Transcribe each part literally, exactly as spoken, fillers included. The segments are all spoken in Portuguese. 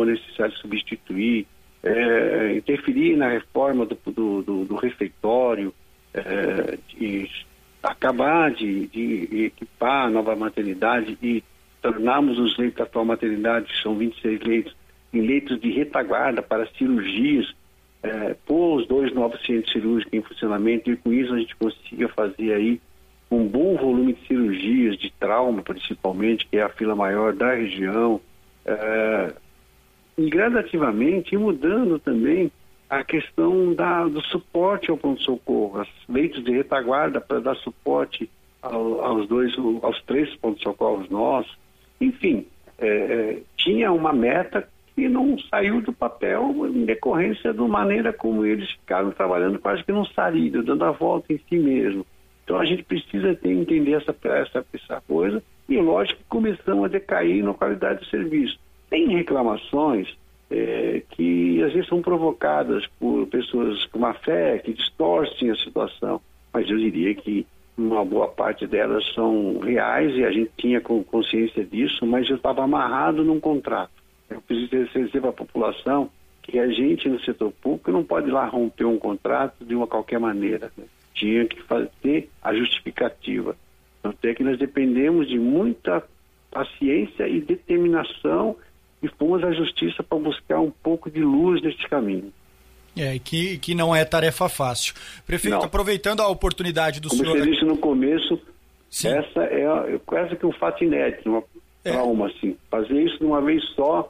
a necessidade de substituir, é, interferir na reforma do, do, do, do refeitório, é, de acabar de, de equipar a nova maternidade e tornarmos os leitos da atual maternidade, que são vinte e seis leitos, em leitos de retaguarda para cirurgias, é, pôr os dois novos centros cirúrgicos em funcionamento, e com isso a gente consiga fazer aí um bom volume de cirurgias, de trauma principalmente, que é a fila maior da região, é, e gradativamente, e mudando também a questão da, do suporte ao pronto-socorro, os leitos de retaguarda para dar suporte ao, aos dois, aos três pronto-socorros nossos. Enfim, é, é, tinha uma meta que não saiu do papel em decorrência da maneira como eles ficaram trabalhando, quase que não saíram, dando a volta em si mesmo. Então a gente precisa ter, entender essa, essa, essa coisa, e lógico que começamos a decair na qualidade do serviço. Tem reclamações é, que às vezes são provocadas por pessoas com má fé, que distorcem a situação, mas eu diria que uma boa parte delas são reais e a gente tinha consciência disso, mas eu estava amarrado num contrato. Eu preciso dizer para a população que a gente no setor público não pode ir lá romper um contrato de uma qualquer maneira, né? Tinha que fazer a justificativa. Tanto é que nós dependemos de muita paciência e determinação e fomos à justiça para buscar um pouco de luz neste caminho. É, que, que não é tarefa fácil. Prefeito, não. Aproveitando a oportunidade do Como senhor... Como você disse no começo, Sim. essa é quase que um fato inédito, uma é. trauma, assim. Fazer isso de uma vez só,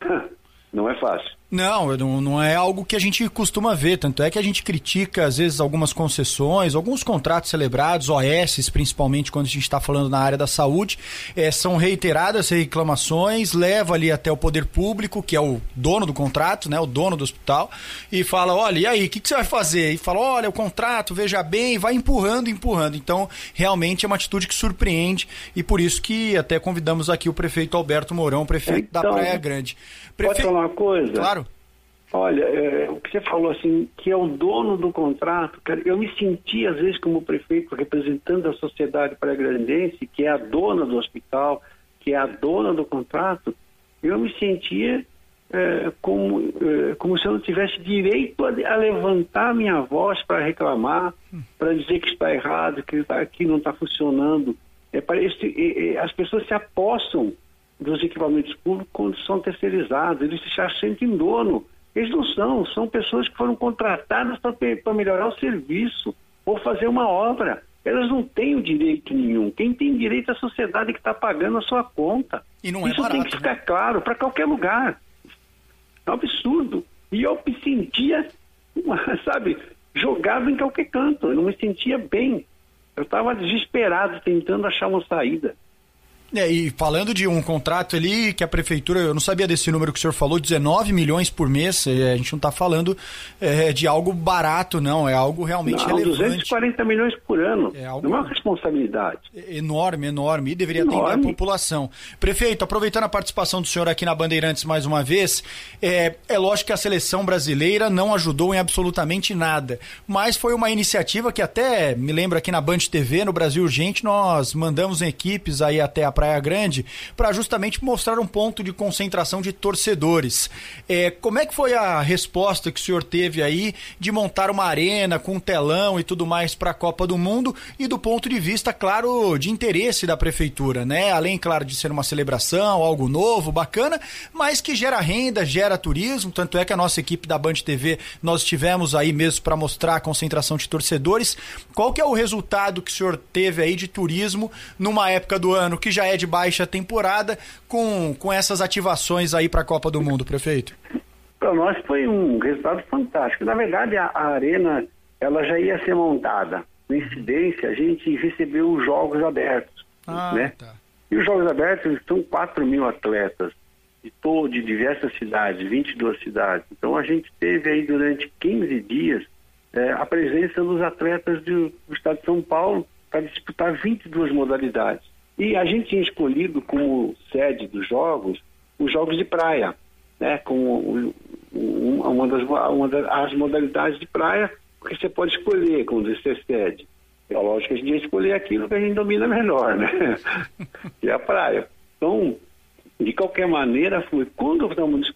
não é fácil. Não, não, não é algo que a gente costuma ver, tanto é que a gente critica às vezes algumas concessões, alguns contratos celebrados, O S, principalmente quando a gente está falando na área da saúde, é, são reiteradas reclamações, leva ali até o poder público, que é o dono do contrato, né, o dono do hospital, e fala, olha, e aí, o que, que você vai fazer? E fala, olha, o contrato, veja bem, e vai empurrando, empurrando. Então, realmente é uma atitude que surpreende, e por isso que até convidamos aqui o prefeito Alberto Mourão, prefeito então, da Praia Grande. Prefeito... Pode falar uma coisa? Claro. Olha, é, o que você falou assim, que é o dono do contrato, cara, eu me senti às vezes como prefeito representando a sociedade praia-grandense, que é a dona do hospital, que é a dona do contrato, eu me sentia é, como, é, como se eu não tivesse direito a, a levantar minha voz para reclamar, para dizer que está errado, que aqui não está funcionando. É, parece, é, é, as pessoas se apossam dos equipamentos públicos quando são terceirizados, eles se sentem dono. Eles não são, são pessoas que foram contratadas para melhorar o serviço ou fazer uma obra. Elas não têm o direito nenhum. Quem tem direito é a sociedade que está pagando a sua conta. E não é Isso barato, tem que ficar né? claro para qualquer lugar. É um absurdo. E eu me sentia, sabe, jogado em qualquer canto. Eu não me sentia bem. Eu estava desesperado, tentando achar uma saída. É, e falando de um contrato ali que a prefeitura, eu não sabia desse número que o senhor falou, dezenove milhões por mês, a gente não está falando é, de algo barato, não, é algo realmente não, relevante. duzentos e quarenta milhões por ano, é algo não é uma responsabilidade. Enorme, enorme, e deveria enorme. atender a população. Prefeito, aproveitando a participação do senhor aqui na Bandeirantes mais uma vez, é, é lógico que a seleção brasileira não ajudou em absolutamente nada, mas foi uma iniciativa que até, me lembro aqui na Band T V, no Brasil Urgente, nós mandamos equipes aí até a Praia Grande para justamente mostrar um ponto de concentração de torcedores. É, como é que foi a resposta que o senhor teve aí de montar uma arena com um telão e tudo mais para a Copa do Mundo e do ponto de vista, claro, de interesse da prefeitura, né? Além, claro, de ser uma celebração, algo novo, bacana, mas que gera renda, gera turismo, tanto é que a nossa equipe da Band T V, nós estivemos aí mesmo para mostrar a concentração de torcedores. Qual que é o resultado que o senhor teve aí de turismo numa época do ano que já é de baixa temporada, com, com essas ativações aí para a Copa do Mundo, prefeito? Para nós foi um resultado fantástico. Na verdade, a, a arena ela já ia ser montada. Na incidência, a gente recebeu os Jogos Abertos. Ah, né? Tá. E os Jogos Abertos são quatro mil atletas de, todo, de diversas cidades, vinte e duas cidades. Então a gente teve aí durante quinze dias é, a presença dos atletas do, do estado de São Paulo para disputar vinte e duas modalidades. E a gente tinha escolhido como sede dos jogos os jogos de praia, né? Como uma das, uma das modalidades de praia, porque você pode escolher quando você sede. É lógico que a gente ia escolher aquilo que a gente domina melhor, né? Que é a praia. Então, de qualquer maneira, foi quando estamos